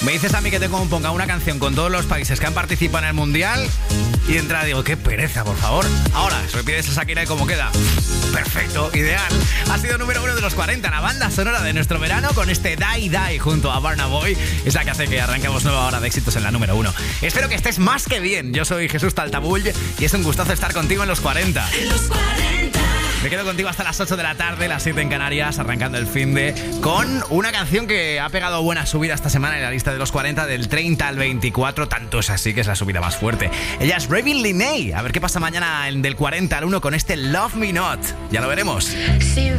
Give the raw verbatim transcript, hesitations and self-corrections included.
Me dices a mí que te componga una canción con todos los países que han participado en el Mundial y de entrada digo, qué pereza, por favor. Ahora, si me pides a Shakira y cómo queda. Perfecto, ideal. Ha sido número uno de los cuarenta, la banda sonora de nuestro verano con este Die Die junto a Burna Boy. Es la que hace que arranquemos nueva hora de éxitos en la número uno. Espero que estés más que bien. Yo soy Jesús Taltabull y es un gustazo estar contigo en los cuarenta. En los cuarenta. Me quedo contigo hasta las ocho de la tarde, las siete en Canarias, arrancando el finde con una canción que ha pegado buena subida esta semana en la lista de los cuarenta, del treinta al veinticuatro. Tanto es así que es la subida más fuerte. Ella es Raven Linney. A ver qué pasa mañana del cuarenta al uno con este Love Me Not. Ya lo veremos. Sí.